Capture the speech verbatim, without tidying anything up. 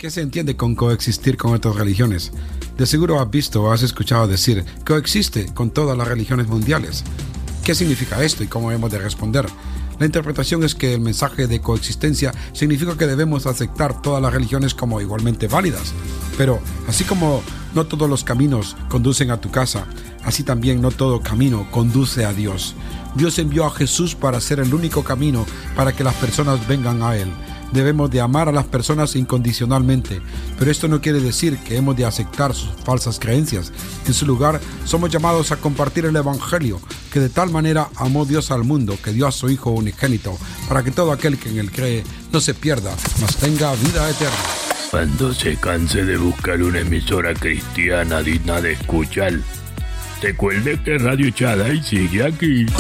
¿Qué se entiende con coexistir con otras religiones? De seguro has visto o has escuchado decir coexiste con todas las religiones mundiales. ¿Qué significa esto y cómo hemos de responder? La interpretación es que el mensaje de coexistencia significa que debemos aceptar todas las religiones como igualmente válidas. Pero así como no todos los caminos conducen a tu casa, así también no todo camino conduce a Dios. Dios envió a Jesús para ser el único camino para que las personas vengan a Él. Debemos de amar a las personas incondicionalmente, pero esto no quiere decir que hemos de aceptar sus falsas creencias. En su lugar, somos llamados a compartir el Evangelio, que de tal manera amó Dios al mundo, que dio a su Hijo unigénito, para que todo aquel que en Él cree no se pierda, mas tenga vida eterna. Cuando se canse de buscar una emisora cristiana digna de escuchar, recuerde que Radio Chada y sigue aquí.